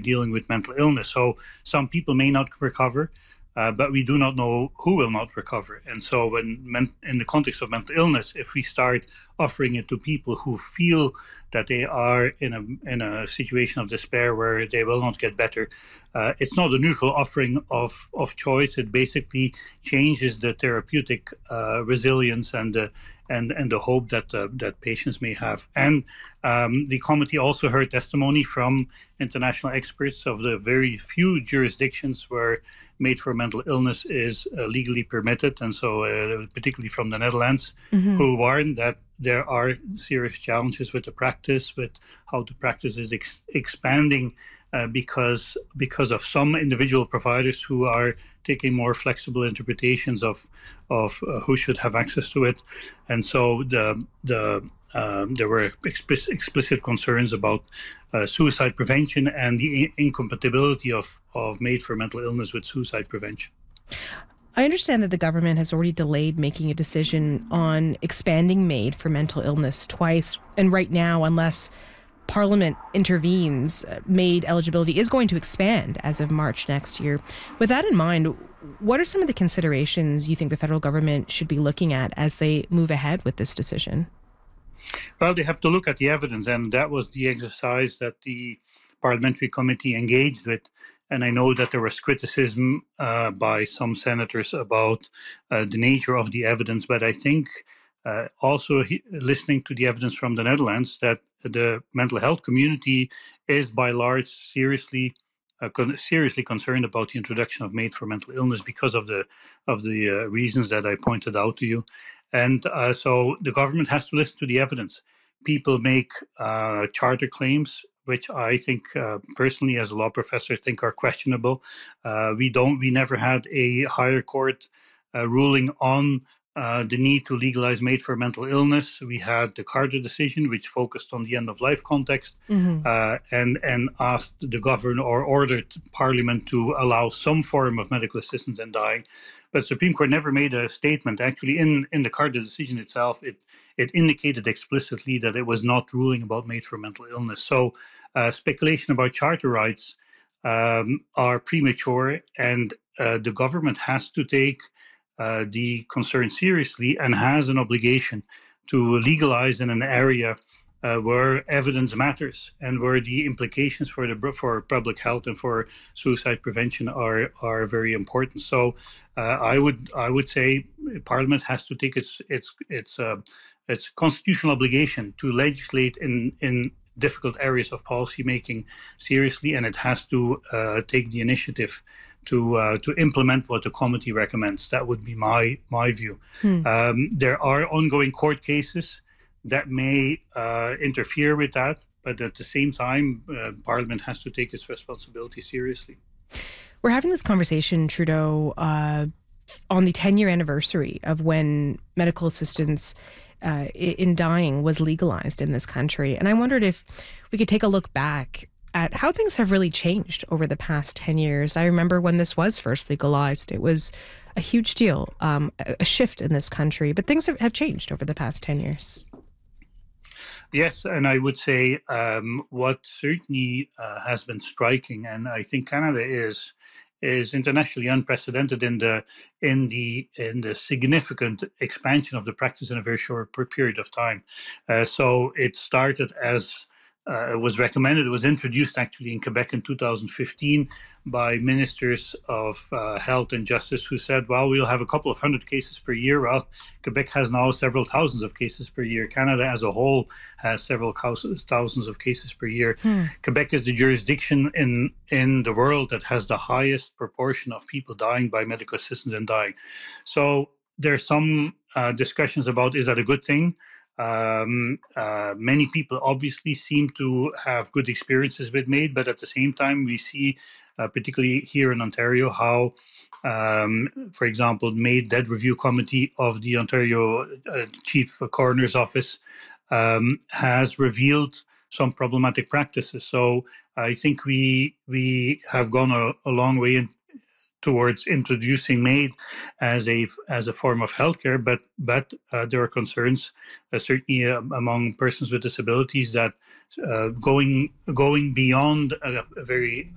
dealing with mental illness. So some people may not recover, but we do not know who will not recover. And so in the context of mental illness, if we start offering it to people who feel that they are in a situation of despair where they will not get better, it's not a neutral offering of choice. It basically changes the therapeutic resilience and the hope that patients may have. And the committee also heard testimony from international experts of the very few jurisdictions where MAID for mental illness is legally permitted, and so particularly from the Netherlands, who warned that there are serious challenges with the practice, with how the practice is expanding because of some individual providers who are taking more flexible interpretations of who should have access to it. And so there were explicit concerns about suicide prevention and the incompatibility of MAID for mental illness with suicide prevention. I understand that the government has already delayed making a decision on expanding MAID for mental illness twice. And right now, unless Parliament intervenes, MAID eligibility is going to expand as of March next year. With that in mind, what are some of the considerations you think the federal government should be looking at as they move ahead with this decision? Well, they have to look at the evidence, and that was the exercise that the parliamentary committee engaged with. And I know that there was criticism by some senators about the nature of the evidence, but I think also listening to the evidence from the Netherlands, that the mental health community is by large seriously concerned about the introduction of MAID for mental illness because of the reasons that I pointed out to you. And so the government has to listen to the evidence. People make charter claims, which I think personally as a law professor think are questionable. We never had a higher court ruling on the need to legalize MAID for mental illness. We had the Carter decision, which focused on the end-of-life context, and asked the governor or ordered Parliament to allow some form of medical assistance in dying. But Supreme Court never made a statement. Actually, in the Carter decision itself, it indicated explicitly that it was not ruling about MAID for mental illness. So speculation about charter rights are premature, and the government has to take the concern seriously and has an obligation to legalize in an area where evidence matters and where the implications for public health and for suicide prevention are very important. So I would say Parliament has to take its constitutional obligation to legislate in difficult areas of policy making seriously, and it has to take the initiative to implement what the committee recommends. That would be my view. There are ongoing court cases that may interfere with that, but at the same time, Parliament has to take its responsibility seriously. We're having this conversation, Trudeau, on the 10-year anniversary of when medical assistance in dying was legalized in this country. And I wondered if we could take a look back at how things have really changed over the past 10 years. I remember when this was first legalized, it was a huge deal, a shift in this country, but things have changed over the past 10 years. Yes, and I would say what certainly has been striking, and I think Canada is internationally unprecedented in the significant expansion of the practice in a very short period of time. So it started as it was recommended. It was introduced actually in Quebec in 2015 by ministers of health and justice who said, well, we'll have a couple of hundred cases per year. Well, Quebec has now several thousands of cases per year. Canada as a whole has several thousands of cases per year. Quebec is the jurisdiction in the world that has the highest proportion of people dying by medical assistance in dying. So there's some discussions about, is that a good thing? Many people obviously seem to have good experiences with MAID, but at the same time, we see, particularly here in Ontario, how, for example, MAID Dead Review Committee of the Ontario Chief Coroner's Office has revealed some problematic practices. So I think we have gone a long way towards introducing MAID as a form of healthcare, but there are concerns, certainly among persons with disabilities, that going beyond a very